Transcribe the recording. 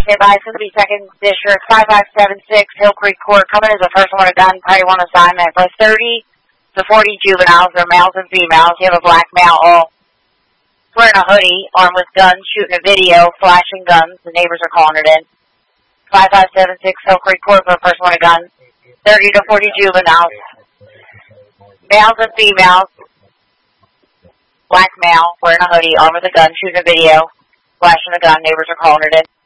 Okay, Bison, be second district, 5576 Hill Creek Court. Coming as a person with a gun, party one assignment. For 30 to 40 juveniles, they're males and females. You have a black male all wearing a hoodie, armed with guns, shooting a video, flashing guns. The neighbors are calling it in. 5576 Hill Creek Court for a person with a gun. 30 to 40 juveniles, males and females. Black male, wearing a hoodie, armed with a gun, shooting a video, flashing a gun. Neighbors are calling it in.